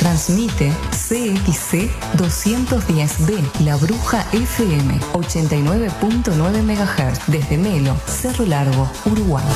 Transmite CXC 210B, La Bruja FM, 89.9 MHz, desde Melo, Cerro Largo, Uruguay.